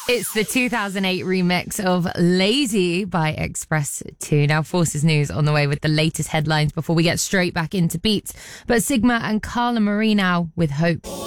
It's the 2008 remix of Lazy by Express 2. Now, Forces News on the way with the latest headlines before we get straight back into beats. But Sigma and Carla Marie now with Hope.